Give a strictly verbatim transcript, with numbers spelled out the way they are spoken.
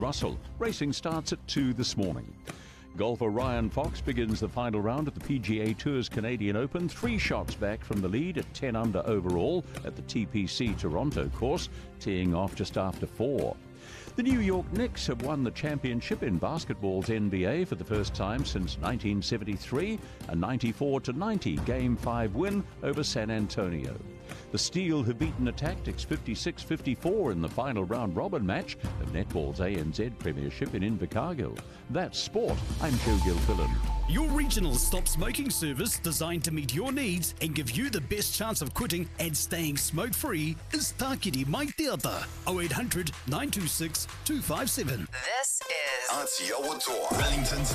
Russell. Racing starts at two this morning. Golfer Ryan Fox begins the final round at the P G A Tour's Canadian Open, three shots back from the lead at ten under overall at the T P C Toronto course, teeing off just after four. The New York Knicks have won the championship in basketball's N B A for the first time since nineteen seventy-three, a ninety-four to ninety Game five win over San Antonio. The Steel have beaten the Tactics fifty-six fifty-four in the final round robin match of netball's A N Z Premiership in Invercargill. That's sport. I'm Joe Gilfillan. Your regional stop smoking service designed to meet your needs and give you the best chance of quitting and staying smoke-free is Tākiri Mai Theatre. oh eight hundred, nine two six, two five seven. This is Aotearoa Toa, Wellington's